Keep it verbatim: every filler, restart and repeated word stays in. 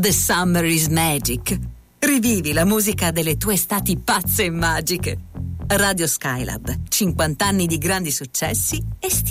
The Summer is Magic. Rivivi la musica delle tue estati pazze e magiche. Radio Skylab, cinquanta anni di grandi successi e